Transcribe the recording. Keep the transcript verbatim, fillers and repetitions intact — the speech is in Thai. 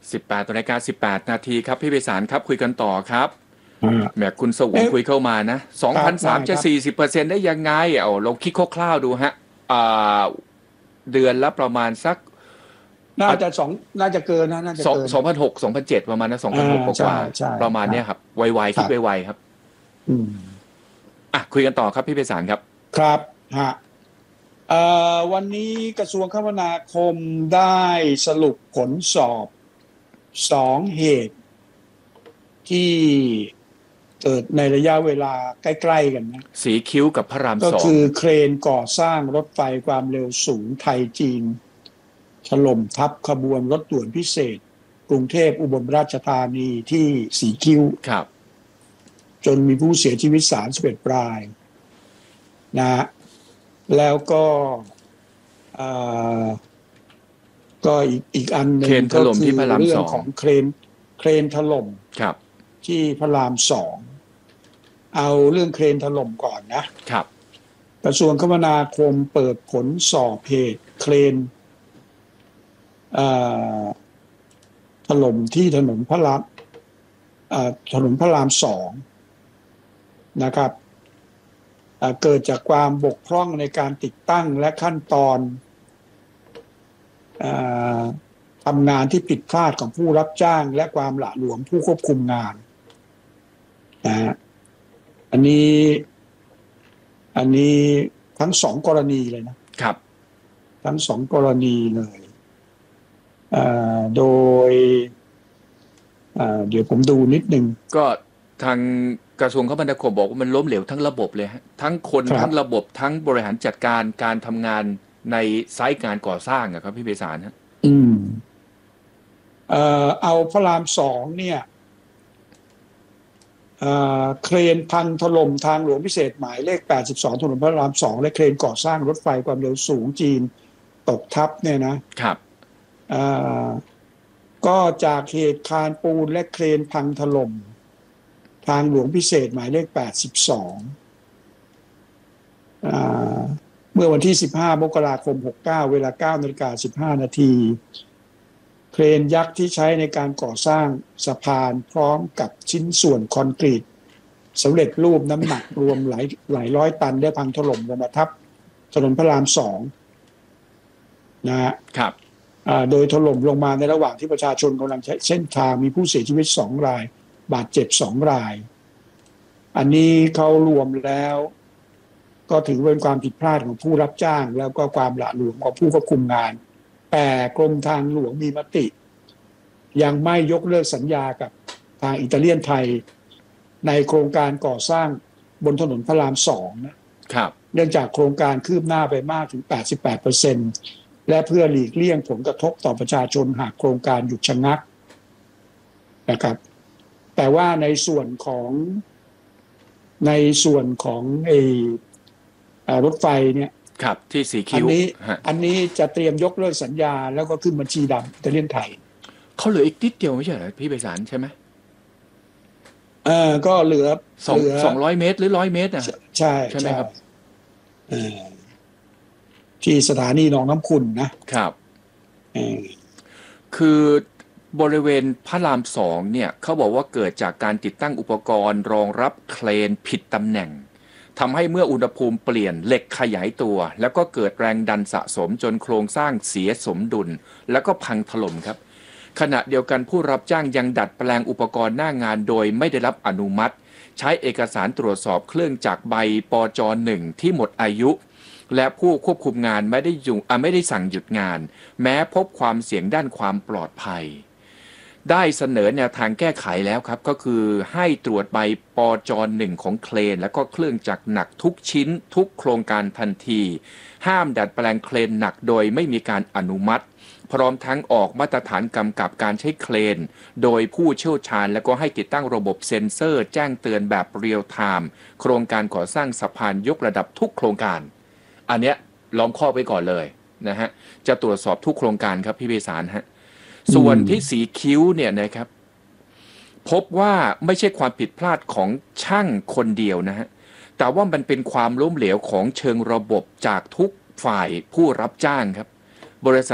สิบแปดนาฬิกาสิบแปดนาทีครับพี่ไพศาลครับคุยกันต่อครับอ่าแหมคุณสวงคุยเข้ามานะสองครับพันสามจะได้ครับสี่สิบเปอร์เซ็นต์ได้ยังไงเอาลองคิดคร่าวๆดูฮะอ่าเดือนละประมาณสักน่าจะสองน่าจะเกินนะน่าจะสองเกินสองพันหกสองพันเจ็ดประมาณนะสองพันหกกอ่าใช่ว่าใช่ประมาณครับเนี้ยครับไวๆคิดครับไวๆครับอืมอ่ะคุยกันต่อครับพี่ไพศาลครับครับฮะเอ่อวันนี้กระทรวงคมนาคมได้สรุปผลสอบสองเหตุที่เกิดในระยะเวลาใกล้ๆกันนะสีคิ้วกับพระรามก็สองคือเครนก่อสร้างรถไฟความเร็วสูงไทยจีนถล่มทับขบวนรถด่วนพิเศษกรุงเทพอุบลราชธานีที่สีคิ้วครับจนมีผู้เสียชีวิตสามสิบเอ็ดรายนะแล้วก็ก็อีกอีกอันหนึ่งก็คือเรื่องของเครนเครนถล่มครับที่พระรามสองเอาเรื่องเครนถล่มก่อนนะครับกระทรวงคมนาคมเปิดผลสอบเหตุเครนถล่มที่ถนนพระรามถนนพระรามสองนะครับเกิดจากความบกพร่องในการติดตั้งและขั้นตอนทำงานที่ผิดพลาดของผู้รับจ้างและความหละหลวมผู้ควบคุมงานนะฮะอันนี้อันนี้ทั้งสองกรณีเลยนะครับทั้งสองกรณีเลยโดยเดี๋ยวผมดูนิดนึงก็ทางกระทรวงคมนาคมบอกว่ามันล้มเหลวทั้งระบบเลยฮะทั้งคนทั้งระบบทั้งบริหารจัดการการทำงานในไซต์งานก่อสร้างอะครับพี่ไพศาลฮะอืมเอ่อเอาพระรามสองเนี่ยเอ่อเครนพังถล่มทางหลวงพิเศษหมายเลขแปดสิบสองถนนพระรามสองและเครนก่อสร้างรถไฟความเร็วสูงจีนตกทับเนี่ยนะครับเอ่อก็จากเหตุคานปูนและเครนพังถล่มทางหลวงพิเศษหมายเลขแปดสิบสองอ่าเมื่อวันที่สิบห้ามกราคมหกเก้าเวลา เก้านาฬิกาสิบห้านาทีเครนยักษ์ที่ใช้ในการก่อสร้างสะพานพร้อมกับชิ้นส่วนคอนกรีตสำเร็จรูปน้ำหนักรวมหลายหลายร้อยตันได้พังถล่มลงมาทับถนนพระรามสองนะฮะครับโดยถล่มลงมาในระหว่างที่ประชาชนกำลังใช้เส้นทางมีผู้เสียชีวิตสองรายบาดเจ็บสองรายอันนี้เขารวมแล้วก็ถือเป็นความผิดพลาดของผู้รับจ้างแล้วก็ความหละหลวมของผู้ควบคุมงานแต่กรมทางหลวงมีมติยังไม่ยกเลิกสัญญากับทางอิตาเลียนไทยในโครงการก่อสร้างบนถนนพระรามสองนะครับเนื่องจากโครงการคืบหน้าไปมากถึง แปดสิบแปดเปอร์เซ็นต์ และเพื่อหลีกเลี่ยงผลกระทบต่อประชาชนหากโครงการหยุดชะงักนะครับแต่ว่าในส่วนของในส่วนของไอ้รถไฟเนี่ยครับที่สีคิ้วอันนี้อันนี้จะเตรียมยกเลิกสัญญาแล้วก็ขึ้นบัญชีดำอิตาเลียนไทยเขาเหลืออีกนิดเดียวไม่ใช่เหรอพี่ไพศาลใช่ไหมเออก็เหลือสองสองร้อยเมตรหรือร้อยเมตรนะใช่ใช่ไหมครับเออที่สถานีหนองน้ำขุ่นนะครับเออคือบริเวณพระรามสองเนี่ยเขาบอกว่าเกิดจากการติดตั้งอุปกรณ์รองรับเครนผิดตำแหน่งทำให้เมื่ออุณหภูมิเปลี่ยนเหล็กขยายตัวแล้วก็เกิดแรงดันสะสมจนโครงสร้างเสียสมดุลแล้วก็พังถล่มครับขณะเดียวกันผู้รับจ้างยังดัดแปลงอุปกรณ์หน้างานโดยไม่ได้รับอนุมัติใช้เอกสารตรวจสอบเครื่องจักรใบปจหนึ่งที่หมดอายุและผู้ควบคุมงานไม่ได้อยู่ไม่ได้สั่งหยุดงานแม้พบความเสี่ยงด้านความปลอดภัยได้เสนอแนวทางแก้ไขแล้วครับก็คือให้ตรวจใบปจหนึ่งของเครนและก็เครื่องจักรหนักทุกชิ้นทุกโครงการทันทีห้ามดัดแปลงเครนหนักโดยไม่มีการอนุมัติพร้อมทั้งออกมาตรฐานกำกับการใช้เครนโดยผู้เชี่ยวชาญและก็ให้ติดตั้งระบบเซ็นเซอร์แจ้งเตือนแบบเรียลไทม์โครงการก่อสร้างสะพานยกระดับทุกโครงการอันเนี้ยล้อมข้อไว้ก่อนเลยนะฮะจะตรวจสอบทุกโครงการครับพี่ไพศาลฮะส่วนที่สีคิ้วเนี่ยนะครับพบว่าไม่ใช่ความผิดพลาดของช่างคนเดียวนะฮะแต่ว่ามันเป็นความล้มเหลวของเชิงระบบจากทุกฝ่ายผู้รับจ้างครับบริษัท